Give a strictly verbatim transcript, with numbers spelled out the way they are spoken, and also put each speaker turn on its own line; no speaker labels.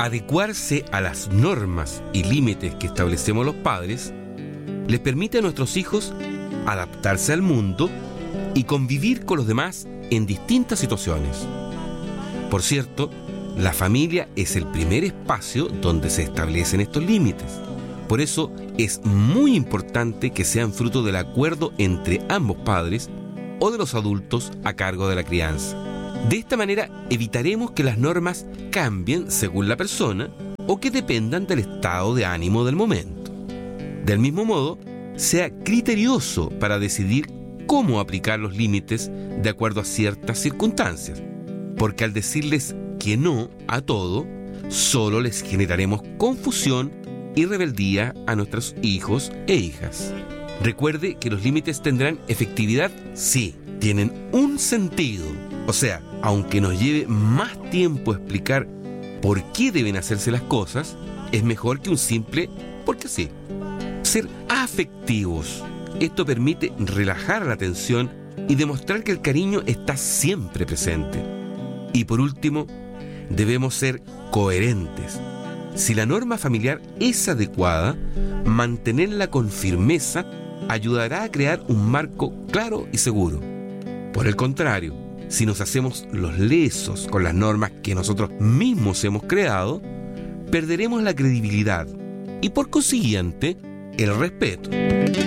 Adecuarse a las normas y límites que establecemos los padres les permite a nuestros hijos adaptarse al mundo y convivir con los demás en distintas situaciones. Por cierto, la familia es el primer espacio donde se establecen estos límites. Por eso es muy importante que sean fruto del acuerdo entre ambos padres o de los adultos a cargo de la crianza. De esta manera evitaremos que las normas cambien según la persona o que dependan del estado de ánimo del momento. Del mismo modo, sea criterioso para decidir cómo aplicar los límites de acuerdo a ciertas circunstancias, porque al decirles que no a todo, solo les generaremos confusión y rebeldía a nuestros hijos e hijas. Recuerde que los límites tendrán efectividad, sí, tienen un sentido. O sea, aunque nos lleve más tiempo explicar por qué deben hacerse las cosas, es mejor que un simple porque sí. Ser afectivos. Esto permite relajar la tensión y demostrar que el cariño está siempre presente. Y por último, debemos ser coherentes. Si la norma familiar es adecuada, mantenerla con firmeza ayudará a crear un marco claro y seguro. Por el contrario, si nos hacemos los lesos con las normas que nosotros mismos hemos creado, perderemos la credibilidad y por consiguiente el respeto.